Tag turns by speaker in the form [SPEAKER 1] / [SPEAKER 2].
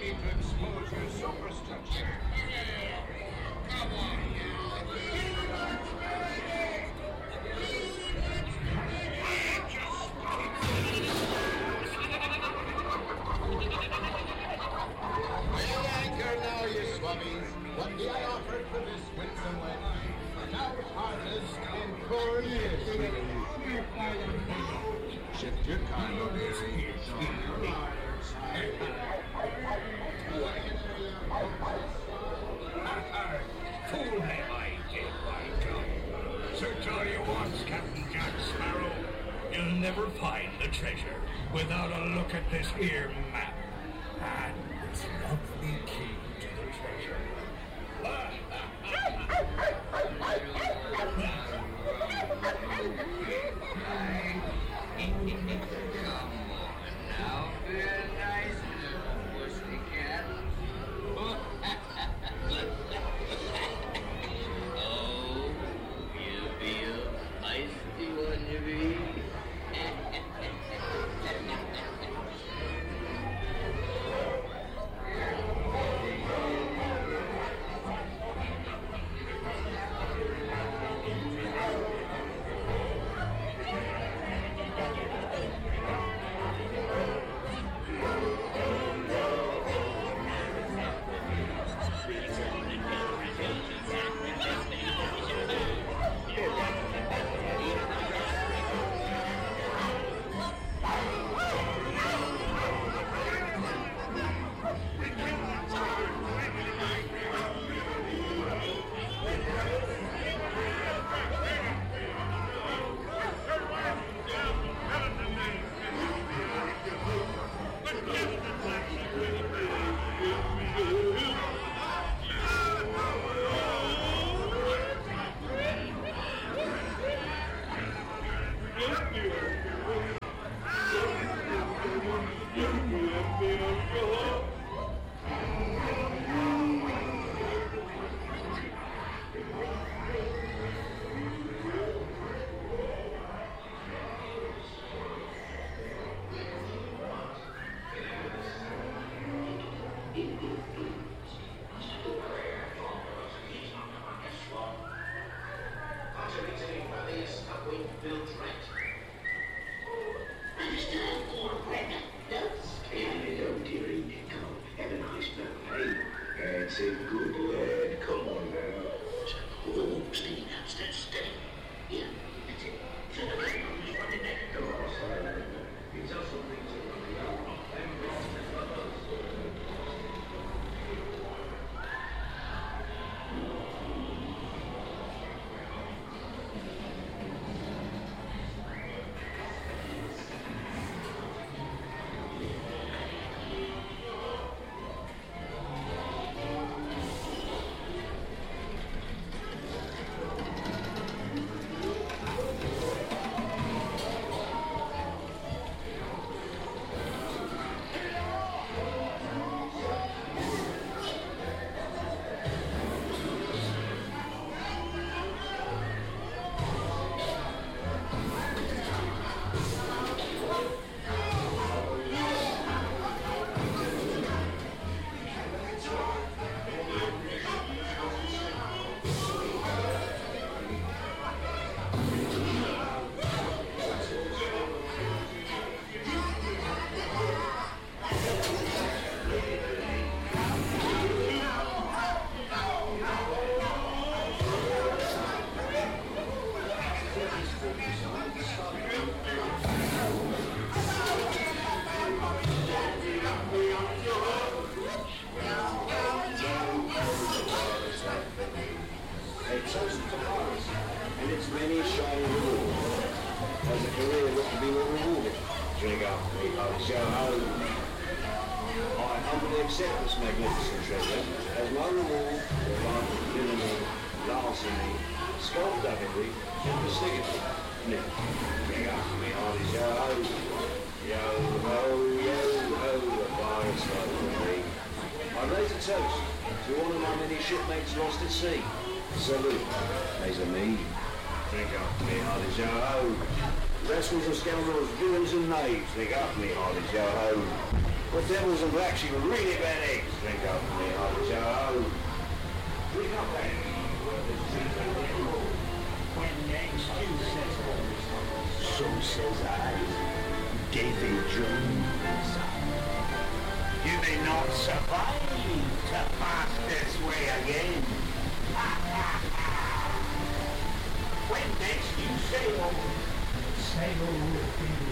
[SPEAKER 1] need to expose your superstructure. Come on, We'll anchor now, you swabbies. What the I offered for this winsome wedding? Now partners in 4 years. Shift your cargo, dearie. Fool him, I did, my God. Search all you want, Captain Jack Sparrow. You'll never find the treasure without a look at this here map and its lovely key to the treasure. Come on now, be a nice little pussycat. Oh, you'll be a feisty one, you be.
[SPEAKER 2] Wrestlers and scoundrels, villains and knaves, they got me, Hardy Joe. What devils and blacks, you really bad eggs. Drink up for me, Archer. Drink up that.
[SPEAKER 3] When next you says so says I, Davy Jones. You may not survive to pass this way again. When next you sail with Davy